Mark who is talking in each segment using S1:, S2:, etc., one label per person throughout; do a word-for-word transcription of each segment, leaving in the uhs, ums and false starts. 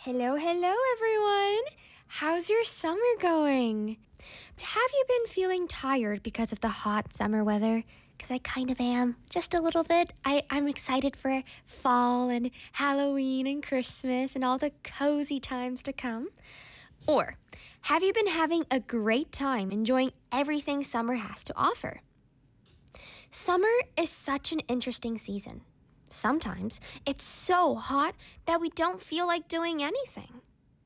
S1: Hello, hello, everyone. How's your summer going? But have you been feeling tired because of the hot summer weather? Because I kind of am, just a little bit. I, I'm excited for fall and Halloween and Christmas and all the cozy times to come. Or have you been having a great time enjoying everything summer has to offer? Summer is such an interesting season. Sometimes it's so hot that we don't feel like doing anything.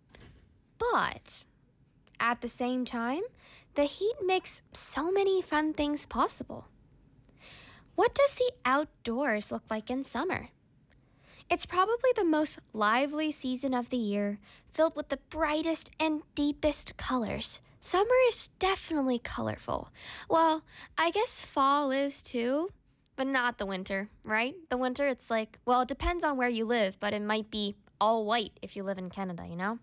S1: But at the same time, the heat makes so many fun things possible. What does the outdoors look like in summer? It's probably the most lively season of the year, filled with the brightest and deepest colors. Summer is definitely colorful. Well, I guess fall is too, but not the winter, right? The winter, it's like, well, it depends on where you live, but it might be all white if you live in Canada, you know?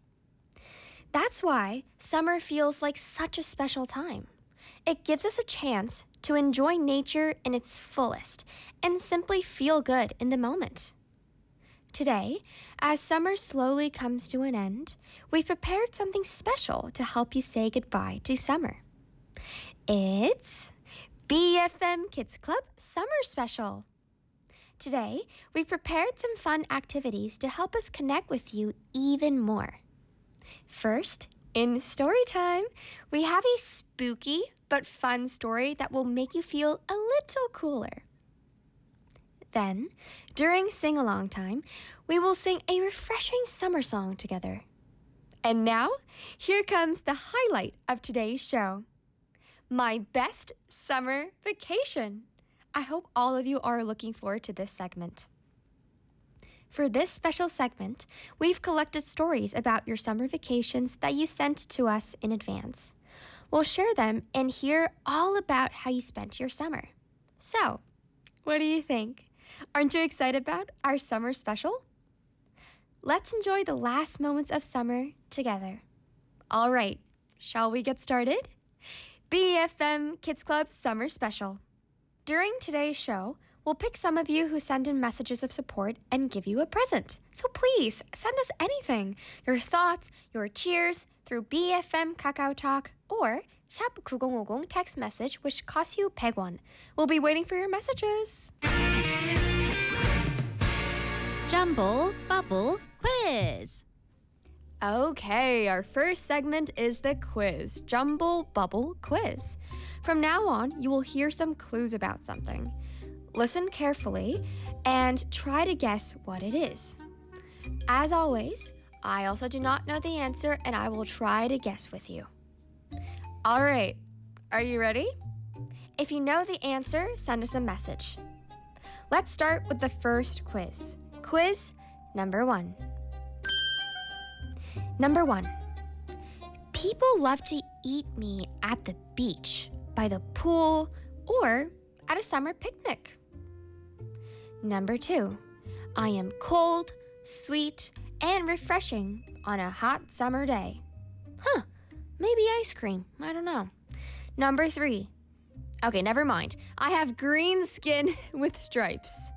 S1: That's why summer feels like such a special time. It gives us a chance to enjoy nature in its fullest and simply feel good in the moment. Today, as summer slowly comes to an end, we've prepared something special to help you say goodbye to summer. It's B F M Kids Club Summer Special. Today, we've prepared some fun activities to help us connect with you even more. First, in story time, we have a spooky but fun story that will make you feel a little cooler. Then, during sing-along time, we will sing a refreshing summer song together. And now, here comes the highlight of today's show. My best summer vacation. I hope all of you are looking forward to this segment. For this special segment, we've collected stories about your summer vacations that you sent to us in advance. We'll share them and hear all about how you spent your summer. So, what do you think? Aren't you excited about our summer special? Let's enjoy the last moments of summer together. All right, shall we get started? B F M Kids Club Summer Special. During today's show, we'll pick some of you who send in messages of support and give you a present. So please, send us anything. Your thoughts, your cheers through B F M Kakao Talk or 샵 구공오공 text message, which costs you one hundred won. We'll be waiting for your messages.
S2: Jumble Bubble Quiz.
S1: Okay, our first segment is the quiz, Jumble Bubble Quiz. From now on, you will hear some clues about something. Listen carefully and try to guess what it is. As always, I also do not know the answer and I will try to guess with you. All right, are you ready? If you know the answer, send us a message. Let's start with the first quiz. Quiz number one. Number one. People love to eat me at the beach, by the pool, or at a summer picnic. Number two. I am cold, sweet, and refreshing on a hot summer day. Huh, maybe ice cream. I don't know. Number three. Okay, never mind. I have green skin with stripes.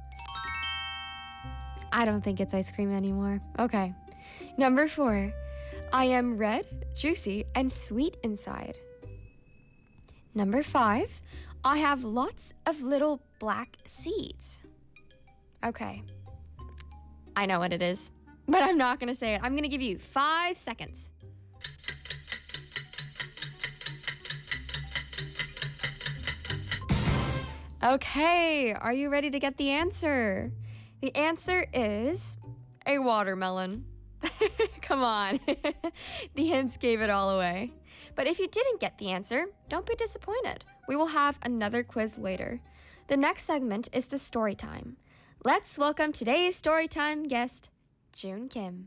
S1: I don't think it's ice cream anymore. Okay. Number four. I am red, juicy, and sweet inside. Number five. I have lots of little black seeds. Okay. I know what it is, but I'm not going to say it. I'm going to give you five seconds. Okay, are you ready to get the answer? The answer is a watermelon. Come on. The hints gave it all away. But if you didn't get the answer, don't be disappointed. We will have another quiz later. The next segment is the story time. Let's welcome today's story time guest, June Kim.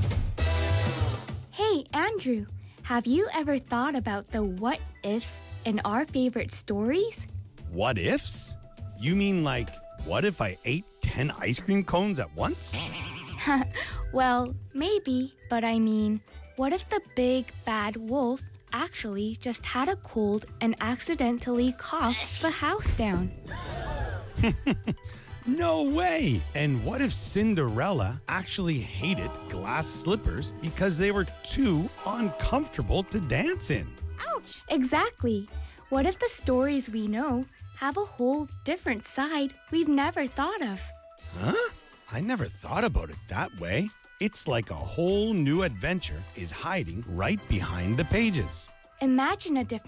S3: Hey, Andrew, have you ever thought about the what ifs in our favorite stories?
S4: What ifs? You mean like, what if I ate ten ice cream cones at once?
S3: Well, maybe, but I mean, what if the big bad wolf actually just had a cold and accidentally coughed the house down?
S4: No way! And what if Cinderella actually hated glass slippers because they were too uncomfortable to dance in?
S3: Exactly. What if the stories we know have a whole different side we've never thought of?
S4: Huh? I never thought about it that way. It's like a whole new adventure is hiding right behind the pages.
S3: Imagine a different